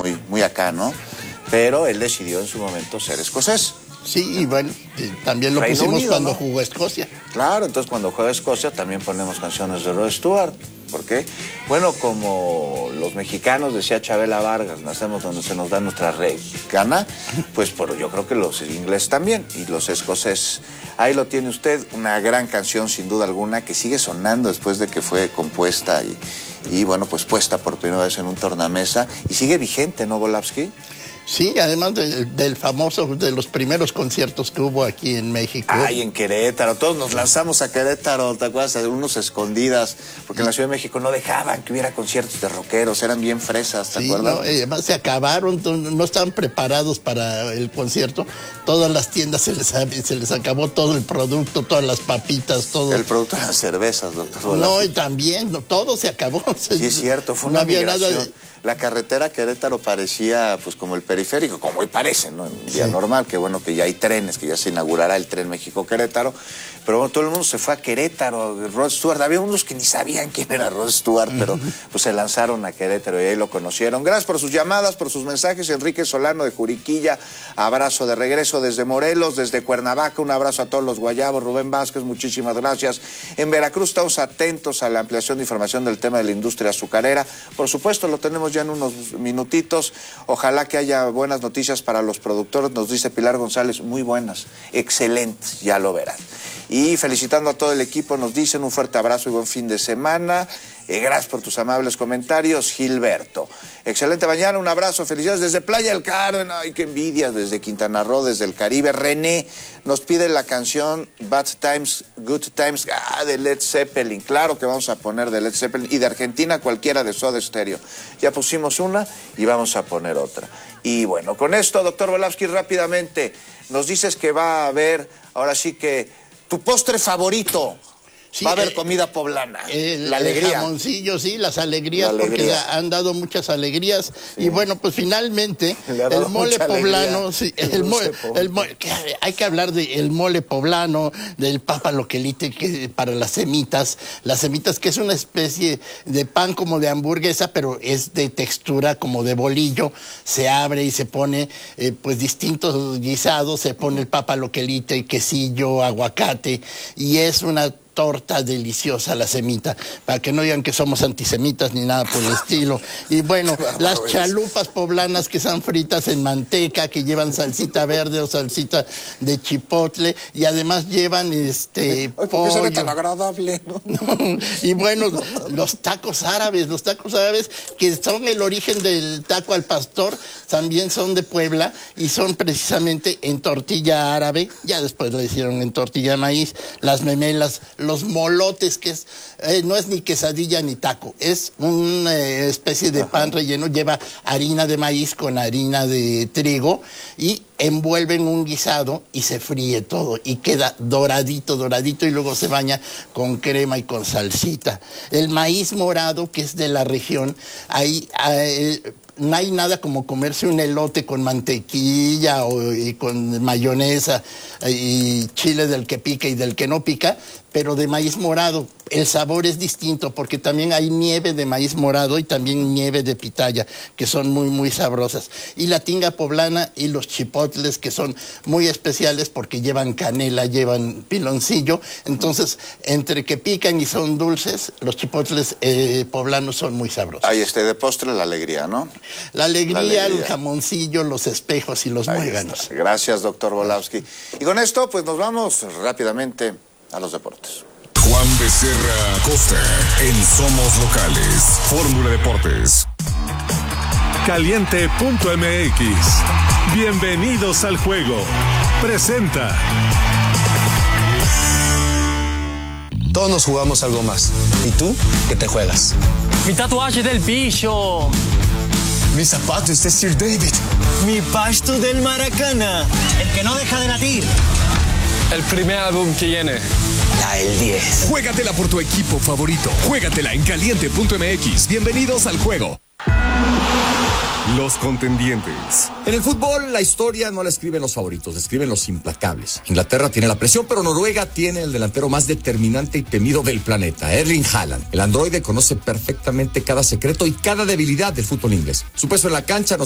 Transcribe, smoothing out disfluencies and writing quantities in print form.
muy, muy acá, ¿no? Pero él decidió en su momento ser escocés. Sí, y bueno, también lo Reino pusimos Unido, cuando ¿no? jugó Escocia. Claro, entonces cuando juega Escocia también ponemos canciones de Rod Stewart. ¿Por qué? Bueno, como los mexicanos, decía Chabela Vargas, nacemos donde se nos da nuestra gana, pues yo creo que los ingleses también y los escoceses. Ahí lo tiene usted, una gran canción sin duda alguna que sigue sonando después de que fue compuesta y bueno, pues puesta por primera vez en un tornamesa y sigue vigente, ¿no, Volavsky? Sí, además del famoso, de los primeros conciertos que hubo aquí en México. Ay, en Querétaro, todos nos lanzamos a Querétaro, ¿te acuerdas? Unos escondidas, porque en la Ciudad de México no dejaban que hubiera conciertos de rockeros, eran bien fresas, ¿te acuerdas? No, además se acabaron, no estaban preparados para el concierto, todas las tiendas se les acabó todo el producto, todas las papitas, todo. El producto de las cervezas, doctor. No, y también, todo se acabó. Sí, es cierto, fue una migración. La carretera Querétaro parecía pues como el periférico, como hoy parece, ¿no? En día normal, que bueno que ya hay trenes, que ya se inaugurará el tren México-Querétaro, pero bueno, todo el mundo se fue a Querétaro, Rod Stewart, había unos que ni sabían quién era Rod Stewart, pero pues se lanzaron a Querétaro y ahí lo conocieron. Gracias por sus llamadas, por sus mensajes. Enrique Solano de Juriquilla, abrazo de regreso desde Morelos, desde Cuernavaca, un abrazo a todos los guayabos. Rubén Vázquez, muchísimas gracias. En Veracruz estamos atentos a la ampliación de información del tema de la industria azucarera. Por supuesto, lo tenemos ya en unos minutitos. Ojalá que haya buenas noticias para los productores, nos dice Pilar González, muy buenas, excelentes, ya lo verán. Y felicitando a todo el equipo, nos dicen un fuerte abrazo y buen fin de semana. Gracias por tus amables comentarios, Gilberto. Excelente mañana, un abrazo, felicidades desde Playa del Carmen, ay, qué envidia, desde Quintana Roo, desde el Caribe. René nos pide la canción Bad Times, Good Times, de Led Zeppelin. Claro que vamos a poner de Led Zeppelin y de Argentina cualquiera de Soda Stereo. Ya pusimos una y vamos a poner otra. Y bueno, con esto, doctor Volavsky, rápidamente, nos dices que va a haber, ahora sí que, tu postre favorito. Sí, va a haber comida poblana, la alegría. El jamoncillo, sí, las alegrías, porque han dado muchas alegrías. Sí. Y bueno, pues finalmente, el mole poblano, sí, hay que hablar del mole poblano, del papa loquelite, que para las semitas que es una especie de pan como de hamburguesa, pero es de textura como de bolillo, se abre y se pone pues distintos guisados, se pone el papa loquelite, quesillo, aguacate, y es una torta deliciosa la semita, para que no digan que somos antisemitas ni nada por el estilo. Y bueno, las chalupas poblanas que son fritas en manteca, que llevan salsita verde o salsita de chipotle, y además llevan pollo. ¿Por qué tan agradable, no? Y bueno, los tacos árabes, que son el origen del taco al pastor, también son de Puebla, y son precisamente en tortilla árabe, ya después lo hicieron en tortilla de maíz, las memelas, los molotes, que no es ni quesadilla ni taco, es una especie de pan relleno, lleva harina de maíz con harina de trigo y envuelven un guisado y se fríe todo y queda doradito y luego se baña con crema y con salsita. El maíz morado, que es de la región, no hay nada como comerse un elote con mantequilla y con mayonesa y chile del que pica y del que no pica, pero de maíz morado. El sabor es distinto porque también hay nieve de maíz morado y también nieve de pitaya, que son muy, muy sabrosas. Y la tinga poblana y los chipotles, que son muy especiales porque llevan canela, llevan piloncillo. Entonces, entre que pican y son dulces, los chipotles poblanos son muy sabrosos. Ahí de postre la alegría, ¿no? La alegría, el jamoncillo, los espejos y los muéganos. Gracias, doctor Volavsky. Y con esto, pues nos vamos rápidamente a los deportes. Juan Becerra Costa en Somos Locales. Fórmula Deportes. Caliente.mx. Bienvenidos al juego. Presenta. Todos nos jugamos algo más. ¿Y tú qué te juegas? Mi tatuaje del bicho. Mis zapatos de Sir David. Mi pasto del Maracana. El que no deja de latir. El primer álbum que viene. El 10. Juégatela por tu equipo favorito. Juégatela en Caliente.mx. Bienvenidos al juego. Los contendientes. En el fútbol, la historia no la escriben los favoritos, la escriben los implacables. Inglaterra tiene la presión, pero Noruega tiene el delantero más determinante y temido del planeta, Erling Haaland. El androide conoce perfectamente cada secreto y cada debilidad del fútbol inglés. Su peso en la cancha nos